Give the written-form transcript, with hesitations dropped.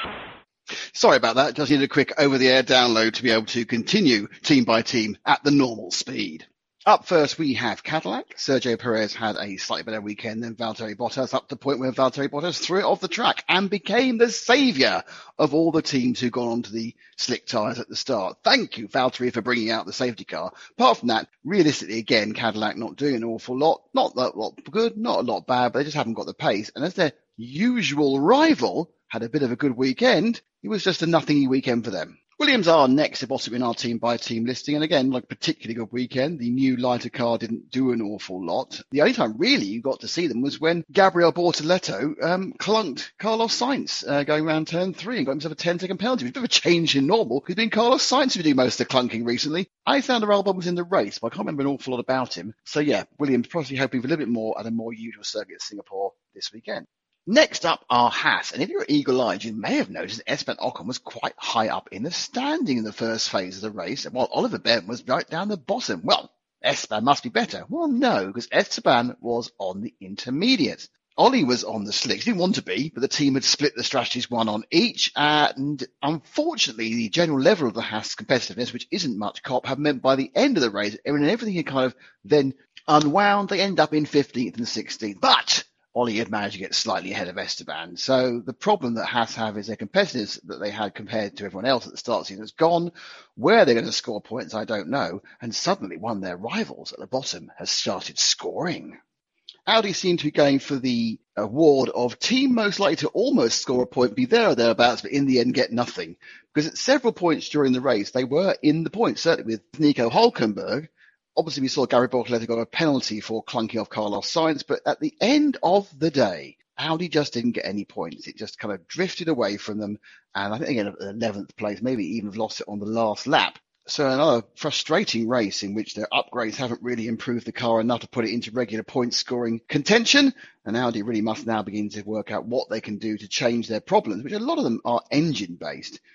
Sorry about that. Just needed a quick over-the-air download to be able to continue team by team at the normal speed. Up first, we have Cadillac. Sergio Perez had a slightly better weekend than Valtteri Bottas, up to the point where Valtteri Bottas threw it off the track and became the saviour of all the teams who got onto the slick tyres at the start. Thank you, Valtteri, for bringing out the safety car. Apart from that, realistically, again, Cadillac not doing an awful lot. Not a lot good, not a lot bad, but they just haven't got the pace. And as their usual rival had a bit of a good weekend, it was just a nothingy weekend for them. Williams are next, bottom in our team-by-team listing, and again, like particularly good weekend. The new lighter car didn't do an awful lot. The only time really you got to see them was when Gabriel Bortoleto clunked Carlos Sainz going around turn 3 and got himself a 10-second penalty. It's a bit of a change in normal. It's been Carlos Sainz who do most of the clunking recently. Alexander Albon was in the race, but I can't remember an awful lot about him. So yeah, Williams probably hoping for a little bit more at a more usual circuit, Singapore this weekend. Next up are Haas, and if you're eagle-eyed, you may have noticed Esteban Ocon was quite high up in the standing in the first phase of the race, while Oliver Bennett was right down the bottom. Well, Esteban must be better. Well, no, because Esteban was on the intermediates. Ollie was on the slicks. He didn't want to be, but the team had split the strategies one on each, and unfortunately, the general level of the Haas competitiveness, which isn't much cop, have meant by the end of the race, when everything had kind of then unwound, they end up in 15th and 16th. But Ollie had managed to get slightly ahead of Esteban. So the problem that Haas have is their competitiveness that they had compared to everyone else at the start of the season has gone. Where they're going to score points, I don't know. And suddenly one of their rivals at the bottom has started scoring. Audi seem to be going for the award of team most likely to almost score a point, be there or thereabouts, but in the end get nothing. Because at several points during the race, they were in the points, certainly with Nico Hülkenberg. Obviously, we saw Gary Bortoleto got a penalty for clunking off Carlos Sainz, but at the end of the day, Audi just didn't get any points. It just kind of drifted away from them, and I think they ended up at 11th place, maybe even lost it on the last lap. So another frustrating race in which their upgrades haven't really improved the car enough to put it into regular point scoring contention, and Audi really must now begin to work out what they can do to change their problems, which a lot of them are engine based.